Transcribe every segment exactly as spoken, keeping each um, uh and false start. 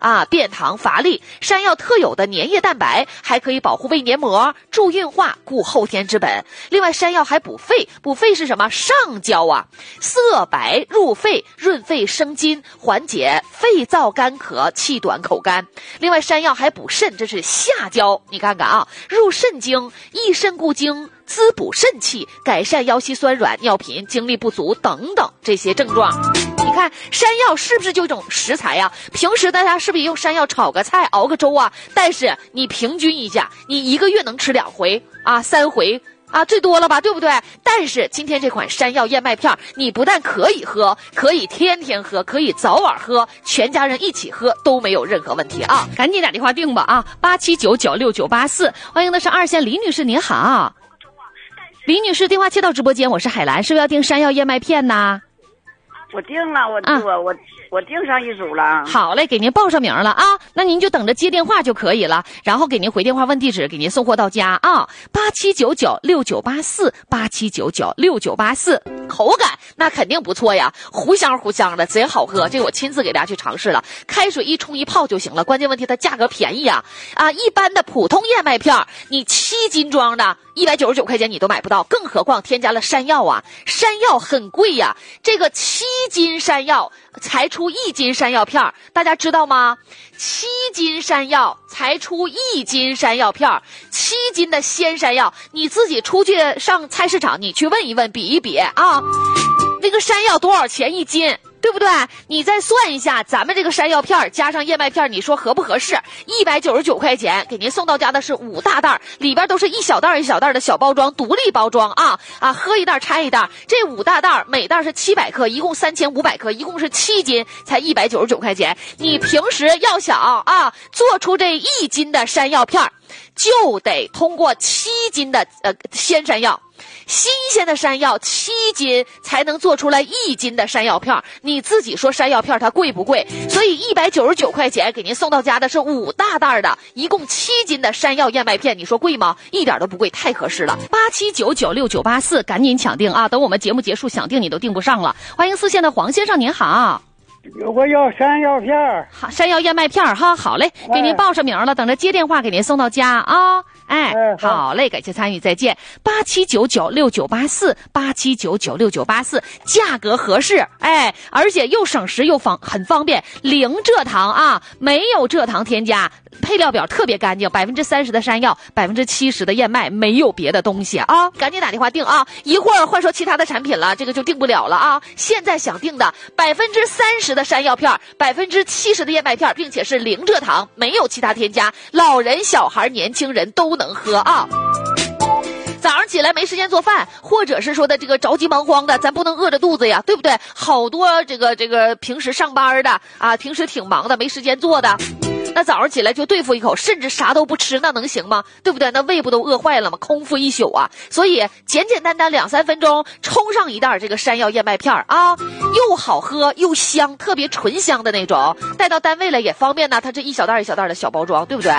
啊，变糖乏力。山药特有的粘液蛋白还可以保护胃黏膜，助运化，固后天之本。另外，山药还补肺，补肺是什么？上焦啊，色白入肺，润肺生津，缓解肺燥干咳、气短口干。另外，山药还补肾，这是下焦。你看看啊，入肾经，益肾固精，滋补肾气，改善腰膝酸软、尿频、精力不足等等这些症状。你看山药是不是就一种食材呀？平时大家是不是也用山药炒个菜、熬个粥啊？但是你平均一下，你一个月能吃两回啊、三回啊，最多了吧，对不对？但是今天这款山药燕麦片，你不但可以喝，可以天天喝，可以早晚喝，全家人一起喝都没有任何问题啊！赶紧打电话订吧啊，八七九九六九八四，欢迎的是二线李女士，您好。李女士，电话接到直播间，我是海兰，是不是要订山药燕麦片呢？ 我订了，我、啊、我我我订上一组了。 好嘞，给您报上名了啊，那您就等着接电话就可以了，然后给您回电话问地址，给您送货到家啊。八七九九六九八四，八七九九六九八四，口感那肯定不错呀，糊香糊香的，贼好喝。这个我亲自给大家去尝试了，开水一冲一泡就行了。关键问题它价格便宜啊啊！一般的普通燕麦片，你七斤装的一百九十九块钱你都买不到，更何况添加了山药啊，山药很贵呀。这个七斤山药才出一斤山药片，大家知道吗？七斤山药才出一斤山药片，七斤的鲜山药，你自己出去上菜市场，你去问一问，比一比啊，那个山药多少钱一斤？对不对？你再算一下，咱们这个山药片加上燕麦片，你说合不合适？一百九十九块钱，给您送到家的是五大袋，里边都是一小袋一小袋的小包装，独立包装啊啊，喝一袋拆一袋。这五大袋每袋是七百克，一共三千五百克，一共是七斤，才一百九十九块钱。你平时要想啊做出这一斤的山药片，就得通过七斤的呃鲜山药。新鲜的山药七斤才能做出来一斤的山药片，你自己说山药片它贵不贵？所以一百九十九块钱给您送到家的是五大袋的，一共七斤的山药燕麦片，你说贵吗？一点都不贵，太合适了。八七九九六九八四，赶紧抢订啊！等我们节目结束，想订你都订不上了。欢迎四线的黄先生，您好。 我要山药片儿， 好，山药燕麦片儿哈，好嘞，给您报上名了，等着接电话给您送到家啊。哎，好嘞，感谢参与，再见。八七九九六九八四，八七九九六九八四，价格合适，哎，而且又省时又方很方便，零蔗糖啊，没有蔗糖添加，配料表特别干净，百分之三十的山药，百分之七十的燕麦，没有别的东西啊，赶紧打电话订啊，一会儿换说其他的产品了，这个就订不了了啊。现在想订的百分之三十的山药片，百分之七十的燕麦片，并且是零蔗糖，没有其他添加，老人、小孩、年轻人都能喝啊。早上起来没时间做饭，或者是说的这个着急忙慌的，咱不能饿着肚子呀，对不对？好多这个这个平时上班的啊，平时挺忙的，没时间做的，那早上起来就对付一口，甚至啥都不吃，那能行吗？对不对？那胃不都饿坏了吗？空腹一宿啊！所以简简单单两三分钟冲上一袋这个山药燕麦片啊，又好喝又香，特别醇香的那种，带到单位了也方便呢。它这一小袋一小袋的小包装，对不对？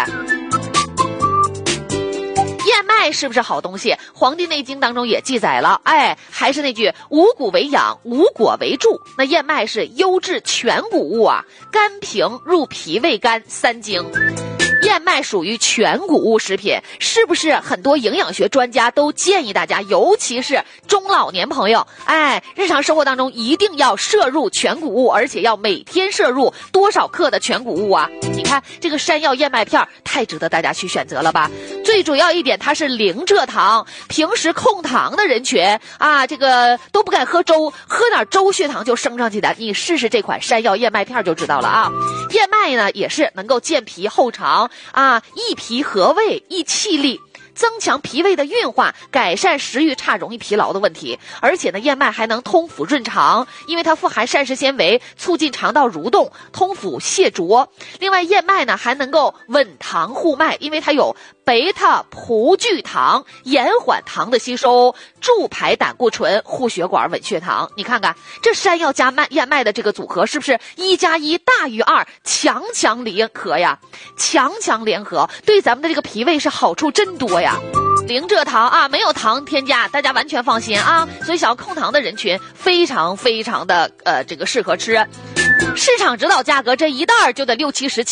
燕麦是不是好东西？《黄帝内经》当中也记载了，哎，还是那句五谷为养，五果为助。那燕麦是优质全谷物啊，甘平入脾胃肝三经。燕麦属于全谷物食品，是不是很多营养学专家都建议大家，尤其是中老年朋友，哎，日常生活当中一定要摄入全谷物，而且要每天摄入多少克的全谷物啊？你看这个山药燕麦片太值得大家去选择了吧？最主要一点，它是零蔗糖，平时控糖的人群啊，这个都不敢喝粥，喝点粥血糖就升上去的，你试试这款山药燕麦片就知道了啊。燕麦呢也是能够健脾厚肠啊，益脾和胃，益气力，增强脾胃的运化，改善食欲差、容易疲劳的问题。而且呢，燕麦还能通腑润肠，因为它富含膳食纤维，促进肠道蠕动，通腑泻浊。另外，燕麦呢还能够稳糖护脉，因为它有贝塔葡聚糖，延缓糖的吸收，助排胆固醇，护血管，稳血糖。你看看这山药加麦燕麦的这个组合，是不是一加一大于二，强强联合呀？强强联合对咱们的这个脾胃是好处真多呀。零蔗糖啊，没有糖添加，大家完全放心啊。所以想要控糖的人群非常非常的呃这个适合吃。市场指导价格这一袋就得六七十七。